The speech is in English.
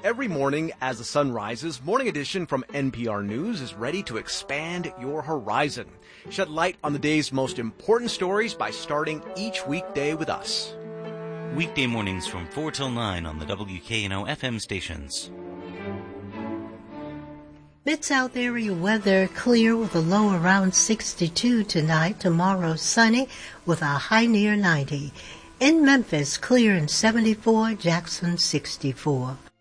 Every morning as the sun rises, Morning Edition from NPR News is ready to expand your horizon. Shed light on the day's most important stories by starting each weekday with us. Weekday mornings from 4 till 9 on the WKNO FM stations. Mid-South area weather clear with a low around 62 tonight. Tomorrow sunny with a high near 90. In Memphis, clear and 74. Jackson, 64.